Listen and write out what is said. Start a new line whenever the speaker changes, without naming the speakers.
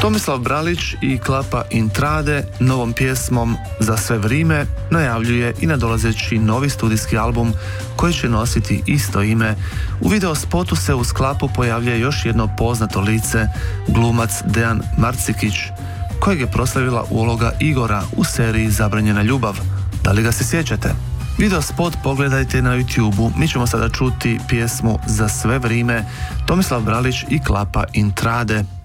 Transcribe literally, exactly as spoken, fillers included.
Tomislav Bralić i Klapa Intrade novom pjesmom Za sve vrime najavljuje i nadolazeći novi studijski album koji će nositi isto ime. U video spotu se uz Klapu pojavljuje još jedno poznato lice, glumac Dejan Marcikić, kojeg je proslavila uloga Igora u seriji Zabranjena ljubav. Da li ga se sjećate? Video spot pogledajte na YouTubeu. Mi ćemo sada čuti pjesmu Za sve vrime, Tomislav Bralić i Klapa Intrade.